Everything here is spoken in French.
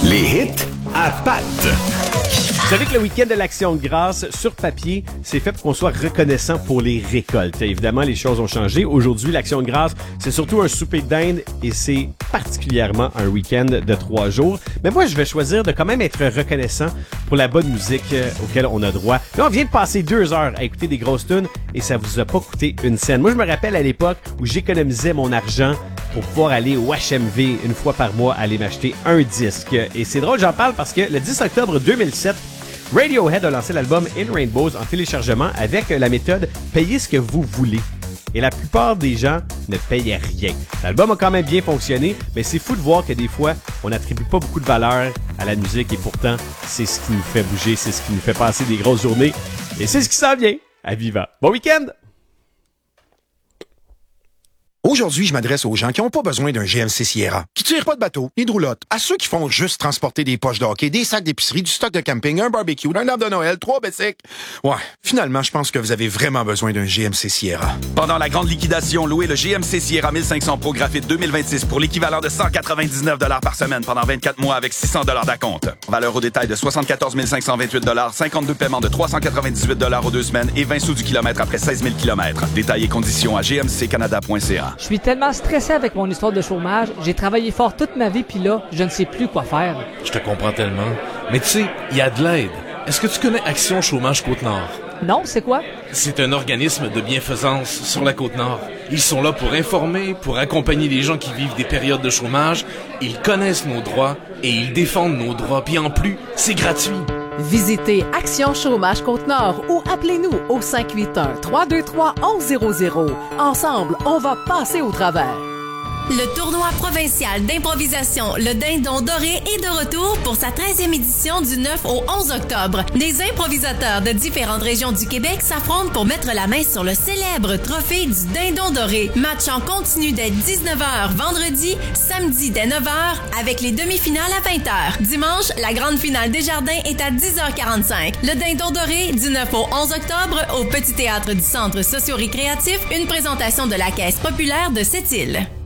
Les hits à Pat. Vous savez que le week-end de l'Action de grâce, sur papier, c'est fait pour qu'on soit reconnaissant pour les récoltes. Évidemment, les choses ont changé. Aujourd'hui, l'Action de grâce, c'est surtout un souper de dinde et c'est particulièrement un week-end de 3 jours. Mais moi, je vais choisir de quand même être reconnaissant pour la bonne musique auquel on a droit. Là, on vient de passer 2 heures à écouter des grosses tunes et ça vous a pas coûté une scène. Moi, je me rappelle à l'époque où j'économisais mon argent pour pouvoir aller au HMV une fois par mois aller m'acheter un disque. Et c'est drôle, j'en parle parce que le 10 octobre 2007, Radiohead a lancé l'album In Rainbows en téléchargement avec la méthode « Payez ce que vous voulez ». Et la plupart des gens ne payaient rien. L'album a quand même bien fonctionné, mais c'est fou de voir que des fois, on n'attribue pas beaucoup de valeur à la musique et pourtant, c'est ce qui nous fait bouger, c'est ce qui nous fait passer des grosses journées. Et c'est ce qui s'en vient à Viva. Bon week-end! Aujourd'hui, je m'adresse aux gens qui n'ont pas besoin d'un GMC Sierra, qui tirent pas de bateau, ni de roulotte, à ceux qui font juste transporter des poches de hockey, des sacs d'épicerie, du stock de camping, un barbecue, un arbre de Noël, 3 bicycles. Ouais, finalement, je pense que vous avez vraiment besoin d'un GMC Sierra. Pendant la grande liquidation, louez le GMC Sierra 1500 Pro Graphite 2026 pour l'équivalent de 199 $ par semaine pendant 24 mois avec 600 $ d'acompte. Valeur au détail de 74 528 $, 52 paiements de 398 $ aux 2 semaines et 20 sous du kilomètre après 16 000 km. Détails et conditions à gmccanada.ca. Je suis tellement stressé avec mon histoire de chômage. J'ai travaillé fort toute ma vie, puis là, je ne sais plus quoi faire. Je te comprends tellement. Mais tu sais, il y a de l'aide. Est-ce que tu connais Action Chômage Côte-Nord? Non, c'est quoi? C'est un organisme de bienfaisance sur la Côte-Nord. Ils sont là pour informer, pour accompagner les gens qui vivent des périodes de chômage. Ils connaissent nos droits et ils défendent nos droits. Puis en plus, c'est gratuit. Visitez Action Chômage Côte-Nord ou appelez-nous au 581-323-1100. Ensemble, on va passer au travers. Le tournoi provincial d'improvisation Le Dindon Doré est de retour pour sa 13e édition du 9 au 11 octobre. Des improvisateurs de différentes régions du Québec s'affrontent pour mettre la main sur le célèbre trophée du Dindon Doré. Match en continu dès 19h vendredi, samedi dès 9h avec les demi-finales à 20h. Dimanche, la grande finale des Jardins est à 10h45. Le Dindon Doré du 9 au 11 octobre au Petit Théâtre du Centre socio-récréatif, une présentation de la Caisse populaire de Sept-Îles.